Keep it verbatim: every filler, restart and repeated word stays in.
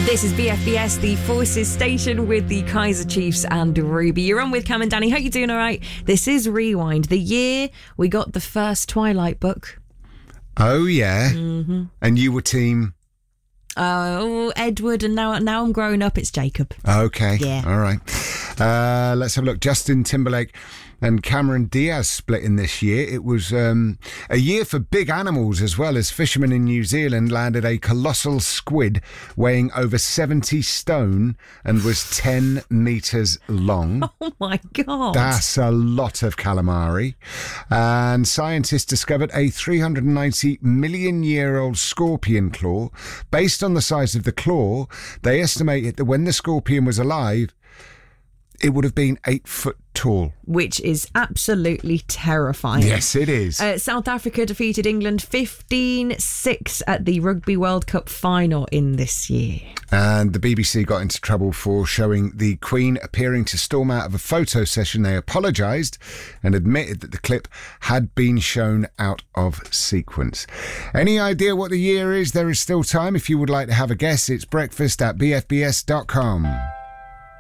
This is B F B S, the Forces Station with the Kaiser Chiefs and Ruby. You're on with Cam and Danny. Hope you're doing all right. This is Rewind. The year we got the first Twilight book. Oh, yeah. Mm-hmm. And you were team... Oh, Edward, and now now I'm growing up, it's Jacob. Okay. Yeah. All right. Uh, let's have a look. Justin Timberlake and Cameron Diaz split in this year. It was um, a year for big animals as well, as fishermen in New Zealand landed a colossal squid weighing over seventy stone and was ten metres long. Oh, my God. That's a lot of calamari. And scientists discovered a three hundred ninety million year old scorpion claw. Based on the size of the claw, they estimated that when the scorpion was alive, it would have been eight foot tall. Which is absolutely terrifying. Yes, it is. Uh, South Africa defeated England fifteen six at the Rugby World Cup final in this year. And the B B C got into trouble for showing the Queen appearing to storm out of a photo session. They apologised and admitted that the clip had been shown out of sequence. Any idea what the year is? There is still time. If you would like to have a guess, it's breakfast at b f b s dot com.